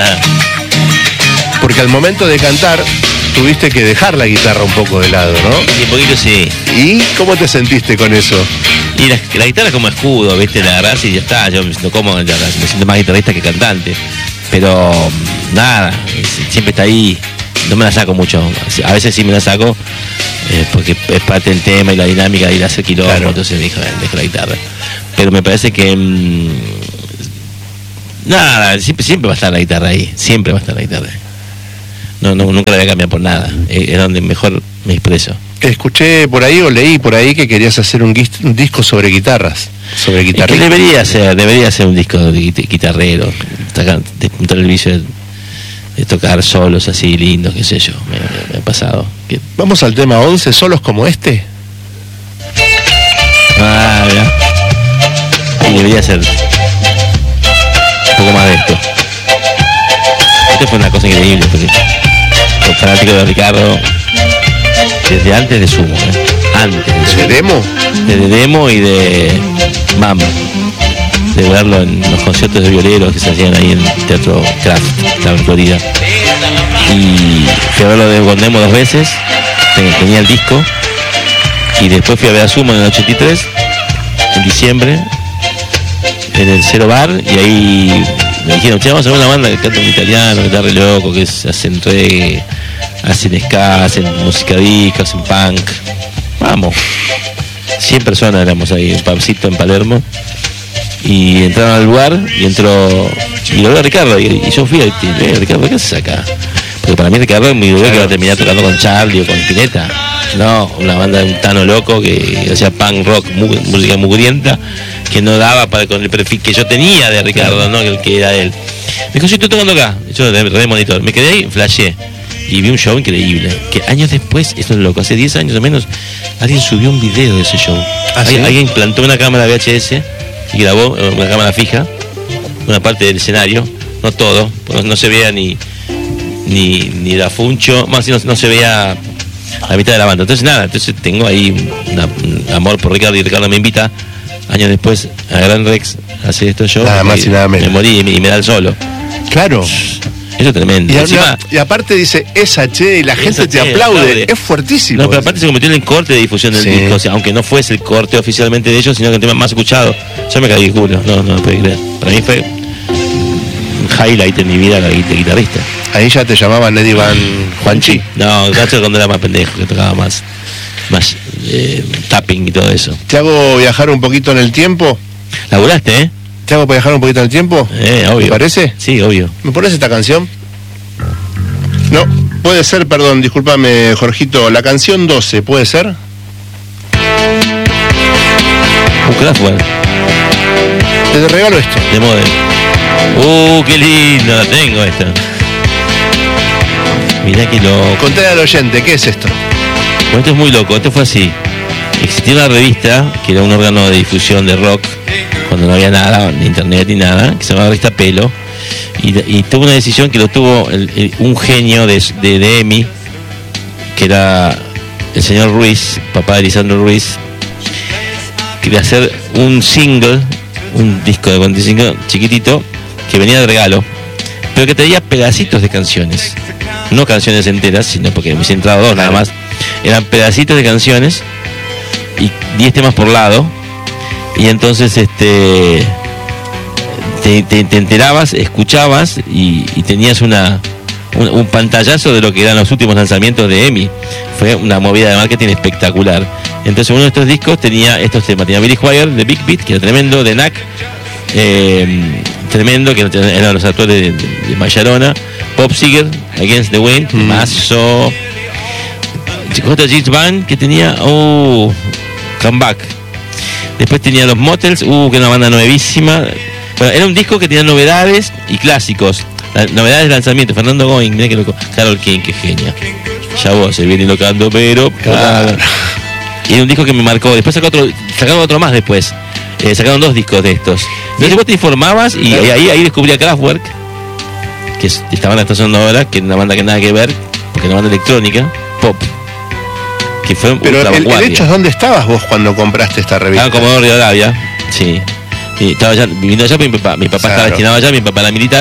Porque al momento de cantar tuviste que dejar la guitarra un poco de lado, ¿no? Sí, un poquito sí. ¿Y cómo te sentiste con eso? Y la guitarra es como escudo, ¿viste? La agarrás y ya está. Yo me siento cómodo, me siento más guitarrista que cantante. Pero nada, siempre está ahí. No me la saco mucho. A veces sí me la saco porque es parte del tema y la dinámica de ir a hacer kilómetros. Claro. Entonces dejo la guitarra. Pero me parece que nada, siempre va a estar la guitarra ahí. Siempre va a estar la guitarra ahí. No, nunca la voy a cambiar por nada. Es donde mejor me expreso. Escuché por ahí o leí por ahí que querías hacer un disco sobre guitarras, sobre guitarristas. Debería ser un disco de guitarrero, juntar el vicio de tocar solos así lindos, qué sé yo, me ha pasado. Vamos al tema 11, solos como este. Mira. Y debería ser un poco más de esto. Esto fue una cosa increíble, porque los fanáticos de Ricardo desde antes de Sumo, antes de Sumo. ¿De Demo? De Demo y de Mama, de verlo en los conciertos de violeros que se hacían ahí en el Teatro Kraft, en Florida. Y fui a verlo con Demo 2 veces, tenía el disco, y después fui a ver a Sumo en el 83, en diciembre, en el Cero Bar, y ahí me dijeron, che, vamos a ver una banda que canta en italiano, que está re loco, que hacen reggae, hacen ska, hacen música disco, hacen punk. Vamos. 100 personas éramos ahí, un pubcito en Palermo. Y entraron al lugar y entró. Y lo veo a Ricardo. Y yo fui a Ricardo, ¿qué haces acá? Porque para mí Ricardo es mi idea que va a terminar tocando con Charlie o con Spinetta. No, una banda de un tano loco que hacía punk rock, música mugrienta, que no daba con el perfil que yo tenía de Ricardo, ¿no? El que era él. Me dijo, sí, estoy tocando acá. Yo de monitor. Me quedé ahí, flashé. Y vi un show increíble. Que años después, esto es loco, hace 10 años o menos, alguien subió un video de ese show. ¿Sí? Alguien plantó una cámara VHS y grabó una cámara fija, una parte del escenario, no todo, no se veía ni la funcho, más si no se veía la mitad de la banda. Entonces nada, tengo ahí un amor por Ricardo, y Ricardo me invita años después a Gran Rex a hacer estos shows. Nada más y nada menos. Me morí y me da el solo. Claro. Eso es tremendo. Y aparte dice esa che y la gente te aplaude. Es fuertísimo. No, pero aparte se convirtió en el corte de difusión del disco, o sea, aunque no fuese el corte oficialmente de ellos, sino que el tema más escuchado. Yo me caí de culo, no puedo creer. Para mí fue un highlight en mi vida de guitarrista. Ahí ya te llamaban Eddie Van Juanchi. No, Gacho cuando era más pendejo, que tocaba más tapping y todo eso. ¿Te hago viajar un poquito en el tiempo? ¿Laburaste, ¿Te hago viajar un poquito en el tiempo? Obvio. ¿Te parece? Sí, obvio. ¿Me pones esta canción? No, puede ser, perdón, discúlpame, Jorgito, la canción 12, ¿puede ser? Un Kraftwerk. Te regalo esto. De Model. Qué lindo, la tengo esta. Mirá que loco. Contale al oyente, ¿qué es esto? Bueno, esto es muy loco, esto fue así. Existía una revista, que era un órgano de difusión de rock, cuando no había nada, ni internet ni nada, que se llamaba Revista Pelo, y tuvo una decisión que lo tuvo un genio de EMI, que era el señor Ruiz, papá de Lisandro Ruiz, que de hacer un single, un disco de 45 chiquitito, que venía de regalo, pero que traía pedacitos de canciones, no canciones enteras, sino porque me hubiese entrado 2 nada más, eran pedacitos de canciones y 10 temas por lado, y entonces te enterabas, escuchabas y tenías un pantallazo de lo que eran los últimos lanzamientos de EMI. Fue una movida de marketing espectacular. Entonces uno de estos discos tenía estos temas, tenía Billy Squier de Big Beat, que era tremendo, de Knack, tremendo, que eran los actores de Mayarona, Bob Seger, Against the Wind, Mazo, J. G's Band, que tenía Comeback. Después tenía los Motels, que era una banda nuevísima. Bueno, era un disco que tenía novedades y clásicos. Novedades de lanzamiento, Fernando Going, mirá que loco, Carol King, qué genia. Ya vos, se viene locando, pero y era un disco que me marcó. Después sacaron otro más después. Sacaron 2 discos de estos. Entonces vos te informabas y ahí descubrí a Kraftwerk, que esta banda que está sonando ahora, que es una banda que nada que ver, porque es una banda electrónica, pop. Que fue pero el hecho es dónde estabas vos cuando compraste esta revista. Estaba en Comodoro Rivadavia, sí. Y estaba ya viviendo allá, mi papá estaba destinado allá, mi papá era militar,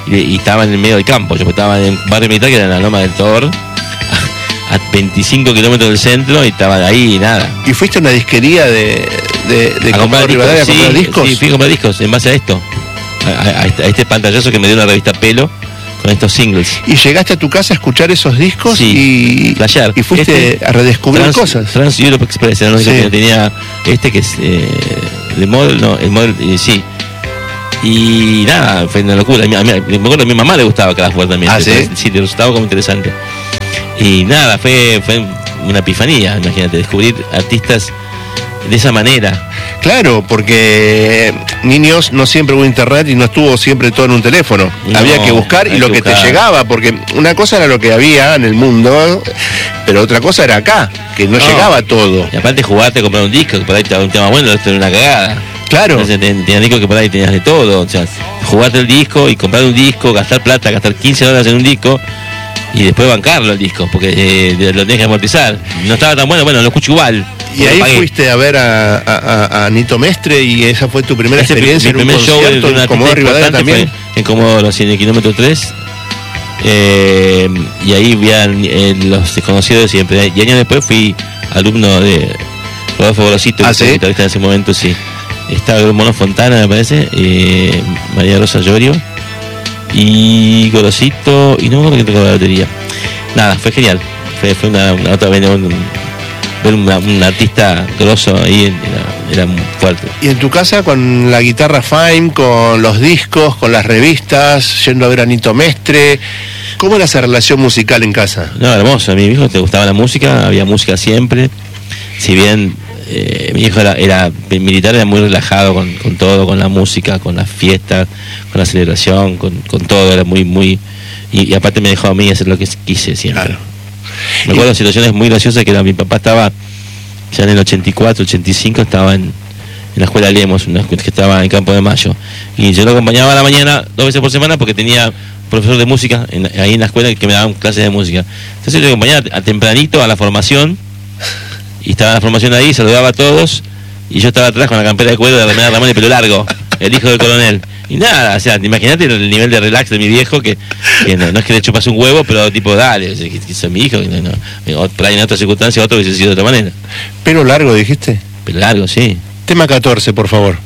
y estaba en el medio del campo. Yo estaba en un barrio militar que era en la Loma del Tor, a 25 kilómetros del centro, y estaba ahí y nada. ¿Y fuiste a una disquería de comprar Rivadavia a comprar discos? Sí, fui a comprar discos en base a esto, a este pantallazo que me dio la revista Pelo con estos singles. ¿Y llegaste a tu casa a escuchar esos discos? Sí, y fuiste a redescubrir cosas? Trans Europe Express era la única que tenía, que es el model, sí. Y nada, fue una locura. Me acuerdo que a mi mamá le gustaba Kraftwerk también. Sí, le resultaba como interesante. Y nada, fue una epifanía, imagínate, descubrir artistas de esa manera. Claro, porque niños no siempre hubo internet y no estuvo siempre todo en un teléfono. Había que buscar y lo que te llegaba, porque una cosa era lo que había en el mundo, pero otra cosa era acá, que no llegaba todo. Y aparte jugarte a comprar un disco, que por ahí estaba un tema bueno, esto era una cagada. Claro. Entonces tenías discos que por ahí tenías de todo, o sea, jugarte el disco y comprar un disco, gastar plata, gastar 15 horas en un disco y después bancarlo el disco, porque lo tenías que amortizar. No estaba tan bueno, lo escucho igual. Y ahí fuiste a ver a Nito Mestre y esa fue tu primera experiencia en un concierto en Comodoro Rivadavia también. En Comodoro, en el kilómetro 3. Y ahí vi los desconocidos de siempre. Y años después fui alumno de Rodolfo Gorosito, que fue guitarrista en ese momento, sí. Estaba Mono Fontana, me parece, María Rosa Llorio y Gorosito, y no me acuerdo quién tocaba la batería. Nada, fue genial. Fue una otra vez ver un artista grosso ahí era muy fuerte. Y en tu casa con la guitarra Fime, con los discos, con las revistas, yendo a ver a Nito Mestre, ¿cómo era esa relación musical en casa? No, hermoso. A mi hijo le gustaba la música, había música siempre. Si bien mi hijo era militar, era muy relajado con todo, con la música, con las fiestas, con la celebración, con todo, era muy y aparte me dejó a mí hacer lo que quise siempre. Claro. Me acuerdo de situaciones muy graciosas que mi papá estaba ya en el 84, 85, estaba en la escuela Lemos, que estaba en Campo de Mayo, y yo lo acompañaba a la mañana 2 veces por semana porque tenía profesor de música ahí en la escuela que me daban clases de música. Entonces yo lo acompañaba a tempranito a la formación, y estaba la formación ahí, saludaba a todos, y yo estaba atrás con la campera de cuero de Remedios Ramón y pelo largo, el hijo del coronel. Y nada, o sea, imagínate el nivel de relax de mi viejo, que no es que le chupas un huevo, pero tipo, dale, que soy mi hijo, por ahí en otras circunstancias otro hubiese sido de otra manera. ¿Pelo largo dijiste? Pelo largo, sí. Tema 14, por favor.